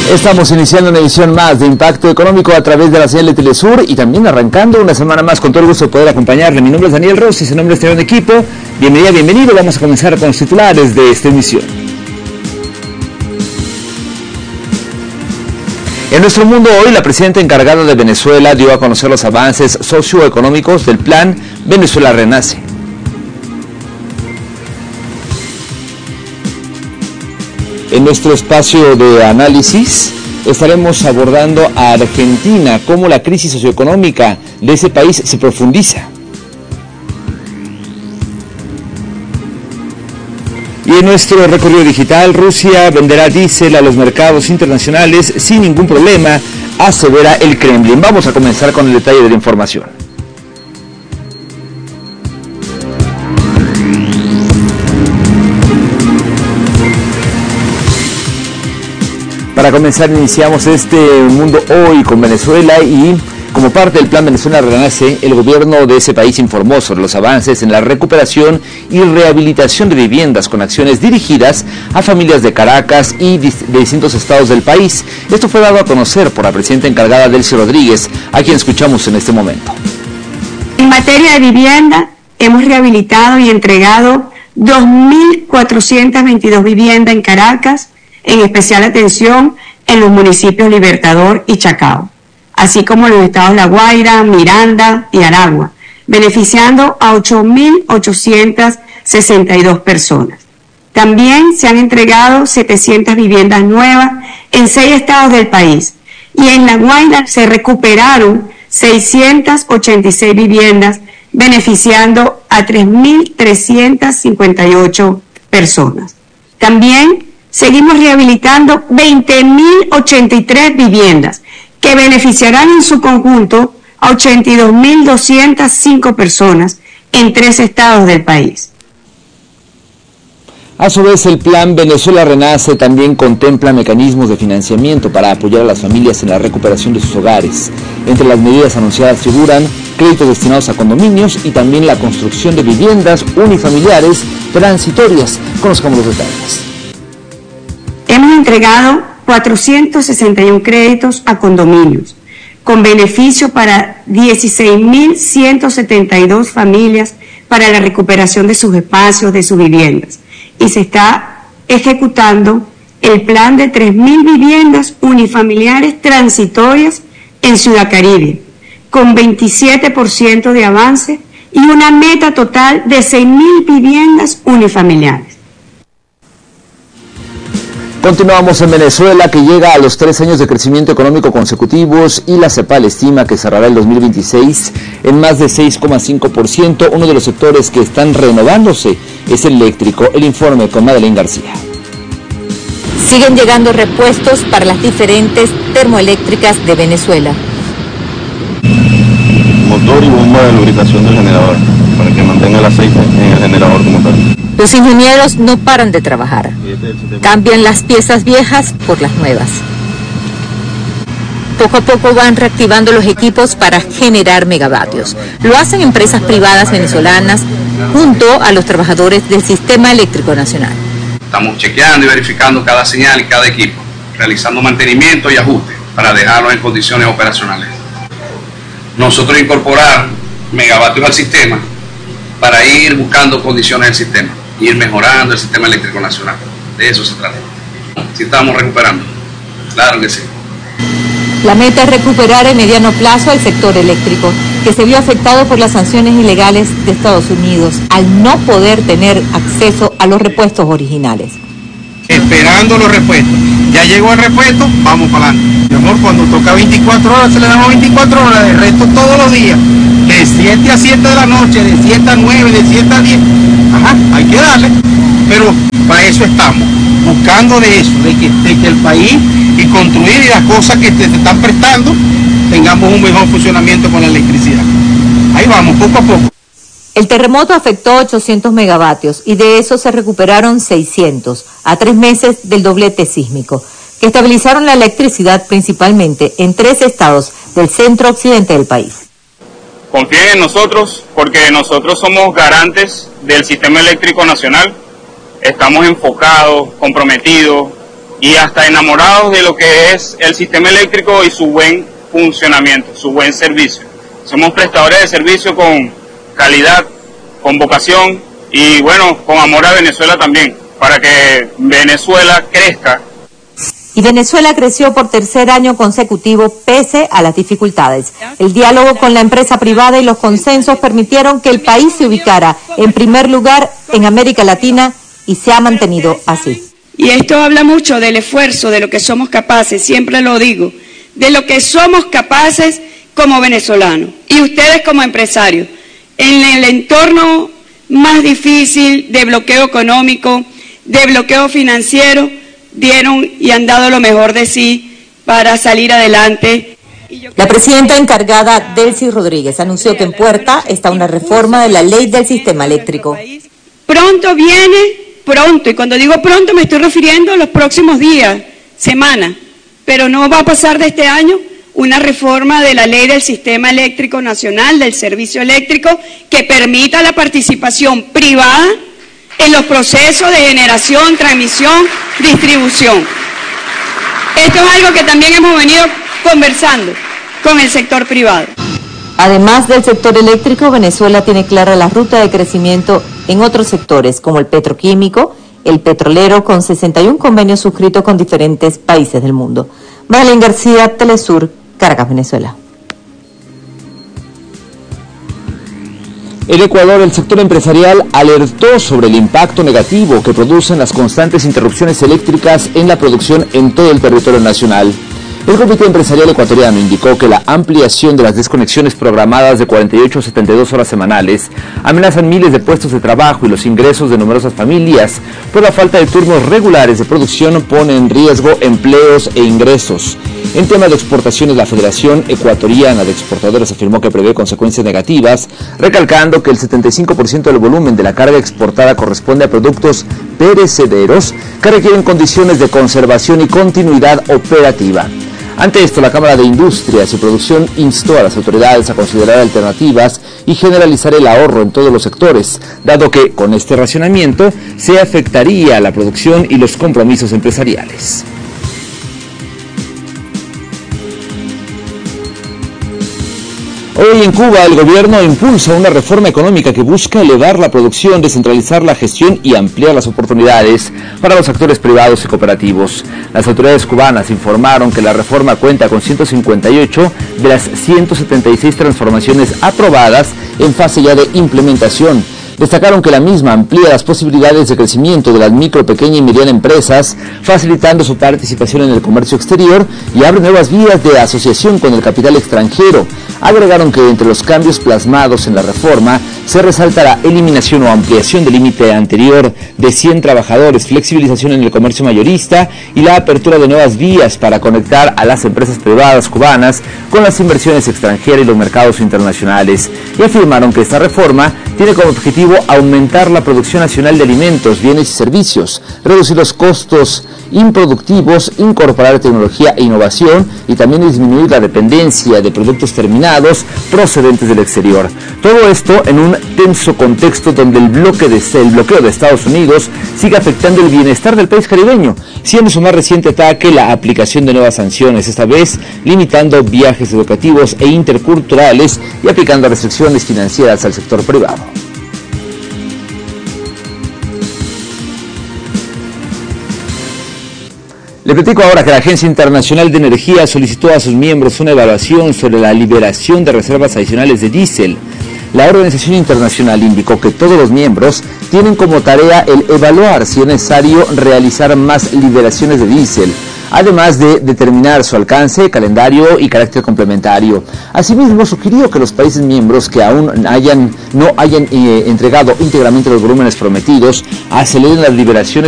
Estamos iniciando una edición más de Impacto Económico a través de la señal de Telesur y también arrancando una semana más con todo el gusto de poder acompañarle. Mi nombre es Daniel Rossi, su nombre es Teléfono de Equipo. Bienvenida, bienvenido. Vamos a comenzar con los titulares de esta emisión. En nuestro mundo hoy, la presidenta encargada de Venezuela dio a conocer los avances socioeconómicos del plan Venezuela Renace. En nuestro espacio de análisis estaremos abordando a Argentina, cómo la crisis socioeconómica de ese país se profundiza. Y en nuestro recorrido digital, Rusia venderá diésel a los mercados internacionales sin ningún problema, asevera el Kremlin. Vamos a comenzar con el detalle de la información. Para comenzar, iniciamos este mundo hoy con Venezuela y como parte del plan Venezuela Renace, el gobierno de ese país informó sobre los avances en la recuperación y rehabilitación de viviendas con acciones dirigidas a familias de Caracas y de distintos estados del país. Esto fue dado a conocer por la presidenta encargada Delcy Rodríguez, a quien escuchamos en este momento. En materia de vivienda, hemos rehabilitado y entregado 2.422 viviendas en Caracas, en especial atención en los municipios Libertador y Chacao, así como en los estados La Guaira, Miranda y Aragua, beneficiando a 8.862 personas. También se han entregado 700 viviendas nuevas en 6 estados del país y en La Guaira se recuperaron 686 viviendas, beneficiando a 3.358 personas. También seguimos rehabilitando 20.083 viviendas que beneficiarán en su conjunto a 82.205 personas en 3 estados del país. A su vez, el plan Venezuela Renace también contempla mecanismos de financiamiento para apoyar a las familias en la recuperación de sus hogares. Entre las medidas anunciadas figuran créditos destinados a condominios y también la construcción de viviendas unifamiliares transitorias. Conozcamos los detalles. Hemos entregado 461 créditos a condominios, con beneficio para 16.172 familias para la recuperación de sus espacios, de sus viviendas. Y se está ejecutando el plan de 3.000 viviendas unifamiliares transitorias en Ciudad Caribe, con 27% de avance y una meta total de 6.000 viviendas unifamiliares. Continuamos en Venezuela, que llega a los 3 años de crecimiento económico consecutivos y la CEPAL estima que cerrará el 2026 en más de 6,5%. Uno de los sectores que están renovándose es el eléctrico. El informe con Madeleine García. Siguen llegando repuestos para las diferentes termoeléctricas de Venezuela. Motor y bomba de lubricación del generador, para que mantenga el aceite en el generador como tal. Los ingenieros no paran de trabajar. Cambian las piezas viejas por las nuevas. Poco a poco van reactivando los equipos para generar megavatios. Lo hacen empresas privadas venezolanas junto a los trabajadores del Sistema Eléctrico Nacional. Estamos chequeando y verificando cada señal y cada equipo, realizando mantenimiento y ajuste para dejarlo en condiciones operacionales. Nosotros incorporar megavatios al sistema para ir buscando condiciones del sistema, ir mejorando el sistema eléctrico nacional. De eso se trata. Si estamos recuperando, claro que sí. La meta es recuperar en mediano plazo al sector eléctrico, que se vio afectado por las sanciones ilegales de Estados Unidos al no poder tener acceso a los repuestos originales. Esperando los repuestos. Ya llegó el repuesto, vamos para adelante. Mi amor, cuando toca 24 horas, se le damos 24 horas, de resto todos los días. De 7 a 7 de la noche, de 7 a 9, de 7 a 10. Ajá, hay que darle. Pero para eso estamos, buscando de eso, de que el país y construir y las cosas que se están prestando, tengamos un mejor funcionamiento con la electricidad. Ahí vamos, poco a poco. El terremoto afectó 800 megavatios y de eso se recuperaron 600 a 3 meses del doblete sísmico, que estabilizaron la electricidad principalmente en 3 estados del centro-occidente del país. Confíen en nosotros porque nosotros somos garantes del sistema eléctrico nacional. Estamos enfocados, comprometidos y hasta enamorados de lo que es el sistema eléctrico y su buen funcionamiento, su buen servicio. Somos prestadores de servicio con calidad, con vocación y bueno, con amor a Venezuela también, para que Venezuela crezca. Y Venezuela creció por tercer año consecutivo pese a las dificultades. El diálogo con la empresa privada y los consensos permitieron que el país se ubicara en primer lugar en América Latina y se ha mantenido así. Y esto habla mucho del esfuerzo, de lo que somos capaces, siempre lo digo, de lo que somos capaces como venezolanos y ustedes como empresarios. En el entorno más difícil de bloqueo económico, de bloqueo financiero, dieron y han dado lo mejor de sí para salir adelante. La presidenta encargada, Delcy Rodríguez, anunció que en puerta está una reforma de la ley del sistema eléctrico. Pronto viene, pronto, y cuando digo pronto me estoy refiriendo a los próximos días, semanas, pero no va a pasar de este año una reforma de la ley del sistema eléctrico nacional, del servicio eléctrico, que permita la participación privada en los procesos de generación, transmisión, distribución. Esto es algo que también hemos venido conversando con el sector privado. Además del sector eléctrico, Venezuela tiene clara la ruta de crecimiento en otros sectores, como el petroquímico, el petrolero, con 61 convenios suscritos con diferentes países del mundo. Marlene García, Telesur, Caracas, Venezuela. En Ecuador, el sector empresarial alertó sobre el impacto negativo que producen las constantes interrupciones eléctricas en la producción en todo el territorio nacional. El Comité Empresarial Ecuatoriano indicó que la ampliación de las desconexiones programadas de 48 a 72 horas semanales amenazan miles de puestos de trabajo y los ingresos de numerosas familias, pues la falta de turnos regulares de producción pone en riesgo empleos e ingresos. En tema de exportaciones, la Federación Ecuatoriana de Exportadores afirmó que prevé consecuencias negativas, recalcando que el 75% del volumen de la carga exportada corresponde a productos perecederos que requieren condiciones de conservación y continuidad operativa. Ante esto, la Cámara de Industrias y Producción instó a las autoridades a considerar alternativas y generalizar el ahorro en todos los sectores, dado que con este racionamiento se afectaría la producción y los compromisos empresariales. Hoy en Cuba el gobierno impulsa una reforma económica que busca elevar la producción, descentralizar la gestión y ampliar las oportunidades para los actores privados y cooperativos. Las autoridades cubanas informaron que la reforma cuenta con 158 de las 176 transformaciones aprobadas en fase ya de implementación. Destacaron que la misma amplía las posibilidades de crecimiento de las micro, pequeña y mediana empresas, facilitando su participación en el comercio exterior y abre nuevas vías de asociación con el capital extranjero. Agregaron que entre los cambios plasmados en la reforma se resalta la eliminación o ampliación del límite anterior de 100 trabajadores, flexibilización en el comercio mayorista y la apertura de nuevas vías para conectar a las empresas privadas cubanas con las inversiones extranjeras y los mercados internacionales. Y afirmaron que esta reforma tiene como objetivo aumentar la producción nacional de alimentos, bienes y servicios, reducir los costos improductivos, incorporar tecnología e innovación y también disminuir la dependencia de productos terminados procedentes del exterior. Todo esto en un tenso contexto donde el bloqueo de Estados Unidos sigue afectando el bienestar del país caribeño, siendo su más reciente ataque la aplicación de nuevas sanciones, esta vez limitando viajes educativos e interculturales y aplicando restricciones financieras al sector privado. Le platico ahora que la Agencia Internacional de Energía solicitó a sus miembros una evaluación sobre la liberación de reservas adicionales de diésel. La organización internacional indicó que todos los miembros tienen como tarea el evaluar si es necesario realizar más liberaciones de diésel, además de determinar su alcance, calendario y carácter complementario. Asimismo, sugirió que los países miembros que aún no hayan entregado íntegramente los volúmenes prometidos aceleren las liberaciones